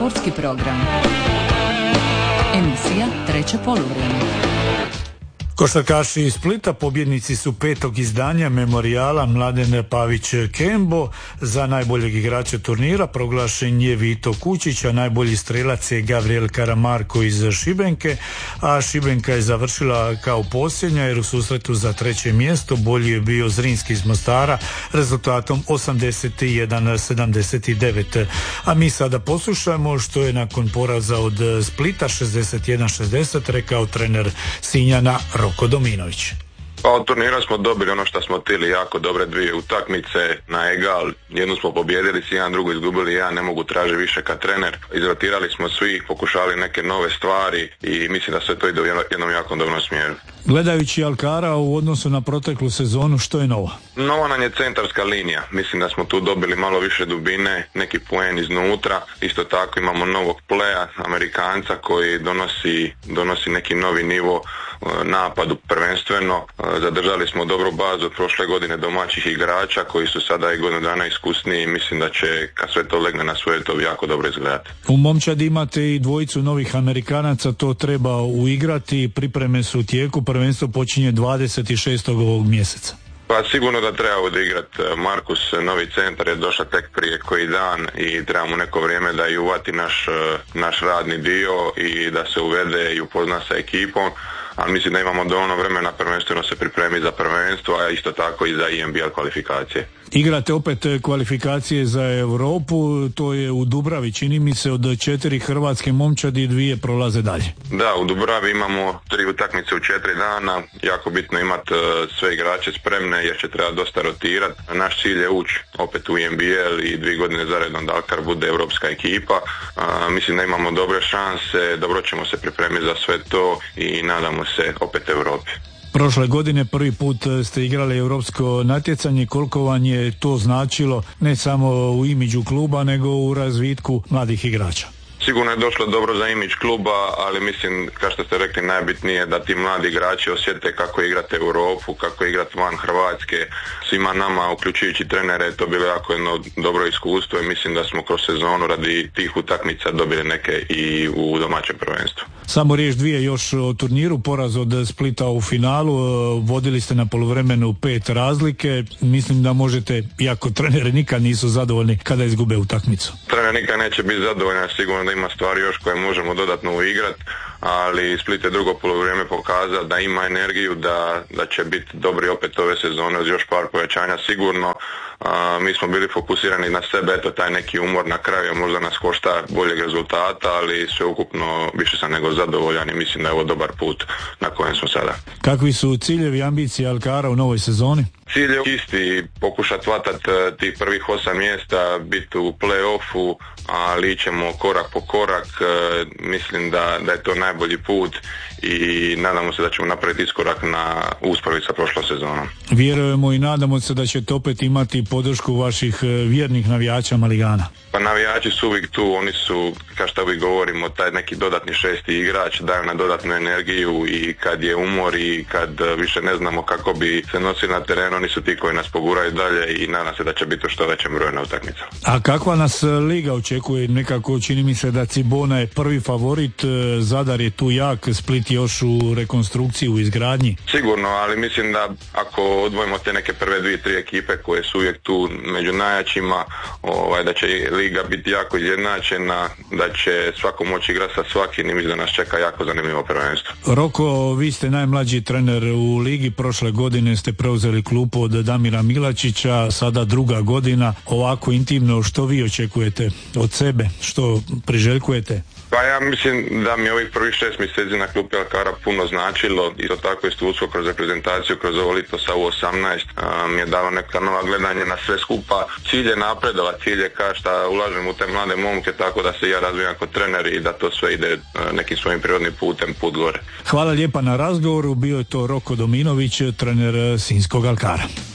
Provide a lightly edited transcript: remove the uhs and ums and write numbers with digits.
sportski program. Emisija Treće poluvrijeme. Košarkaši iz Splita pobjednici su 5. izdanja memorijala Mladen Pavić Kembo. Za najboljeg igrača turnira proglašen je Vito Kučić, a najbolji strelac je Gabriel Karamarko iz Šibenke, a Šibenka je završila kao posljednja jer u susretu za 3. mjesto bolji je bio Zrinski iz Mostara rezultatom 81-79. A mi sada poslušamo što je nakon poraza od Splita 61-60 rekao trener Sinjana Roko Dominović. Pa od turnira smo dobili ono što smo htjeli, jako dobre dvije utakmice na egal. Jednu smo pobijedili, jedan drugu izgubili, ja ne mogu tražiti više kad trener. Izrotirali smo svi, pokušali neke nove stvari i mislim da sve to ide u jednom jako dobrom smjeru. Gledajući Alkara u odnosu na proteklu sezonu, što je novo? Nova nam je centarska linija. Mislim da smo tu dobili malo više dubine, neki poen iznutra. Isto tako imamo novog pleja, Amerikanca koji donosi neki novi nivo napadu prvenstveno. Zadržali smo dobru bazu od prošle godine domaćih igrača koji su sada i godinu dana iskusniji i mislim da će kad sve to legne na svoje to jako dobro izgledati. U momčadi imate i dvojicu novih Amerikanaca, to treba uigrati, pripreme su u tijeku, prvenstvo počinje 26. ovog mjeseca. Pa sigurno da treba odigrat. Markus, novi centar, je došao tek prije koji dan i trebamo neko vrijeme da i uvati naš radni dio i da se uvede i upozna sa ekipom, ali mislim da imamo dovoljno vremena prvenstveno se pripremi za prvenstvo, a isto tako i za INBL kvalifikacije. Igrate opet kvalifikacije za Europu, to je u Dubravi, čini mi se od 4 hrvatske momčadi 2 prolaze dalje. Da, u Dubravi imamo 3 utakmice u 4 dana, jako bitno imati sve igrače spremne jer će treba dosta rotirati. Naš cilj je ući opet u INBL i 2 godine zaredom da Alkar bude europska ekipa. Mislim da imamo dobre šanse, dobro ćemo se pripremiti za sve to i nadamo se opet Europi. Prošle godine prvi put ste igrali europsko natjecanje, koliko vam je to značilo ne samo u imidžu kluba nego u razvitku mladih igrača? Sigurno je došlo dobro za imidž kluba, ali mislim, kao što ste rekli, najbitnije je da ti mladi igrači osjete kako igrate Europu, kako igrate van Hrvatske. Svima nama, uključujući trenere, to bilo jako jedno dobro iskustvo i mislim da smo kroz sezonu radi tih utakmica dobili neke i u domaćem prvenstvu. Samo riječ dvije još o turniru, poraz od Splita u finalu, vodili ste na poluvremenu 5 razlike, mislim da možete, iako treneri nikad nisu zadovoljni kada izgube utakmicu. Trener nikad neće biti zadovoljan, sigurno da ima stvari još koje možemo dodatno uigrati, ali Split je drugo polovrijeme pokazao da ima energiju, da će biti dobri opet ove sezone uz još par povećanja sigurno. Mi smo bili fokusirani na sebe, eto taj neki umor na kraju možda nas košta boljeg rezultata, ali sveukupno više sam nego zadovoljan i mislim da je ovo dobar put na kojem smo sada. Kakvi su ciljevi i ambicije Alkara u novoj sezoni? Cilj je isti, pokušati hvatati tih prvih 8 mjesta, biti u play-offu, ali ćemo korak po korak, mislim da je to najbolji put i nadamo se da ćemo napraviti iskorak na usporedbi sa prošlom sezonom. Vjerujemo i nadamo se da ćete opet imati podršku vaših vjernih navijača Maligana. Pa navijači su uvijek tu, oni su, kao što uvijek govorimo, taj neki dodatni 6. igrač, daju na dodatnu energiju i kad je umor i kad više ne znamo kako bi se nosili na terenu, oni su ti koji nas poguraju dalje i nadam se da će biti u što većem broju na utakmica. A kakva nas liga očekuje? Nekako čini mi se da Cibona je prvi favorit, Zadar je tu jak, Split još u rekonstrukciji, u izgradnji. Sigurno, ali mislim da ako odvojimo te neke prve 2-3 ekipe koje su uvijek tu među najjačima, da će liga biti jako izjednačena, da će svako moći igrati sa svakim i mislim da nas čeka jako zanimljivo prvenstvo. Roko, vi ste najmlađi trener u ligi, prošle godine ste preuzeli klupu od Damira Milačića, sada druga godina, ovako intimno, što vi očekujete od sebe, što priželjkujete? Pa ja mislim da mi ovih prvih 6 mjeseci na klupi Alkara puno značilo, isto tako iskustvo kroz reprezentaciju, kroz ovo lito sa U18 mi je dalo neka nova gledanje na sve skupa. Cilj je napredovat, cilj je kao što ulažem u te mlade momke, tako da se ja razvijam kao trener i da to sve ide nekim svojim prirodnim putem, put gore. Hvala lijepa na razgovoru, bio je to Roko Dominović, trener Sinjskog Alkara.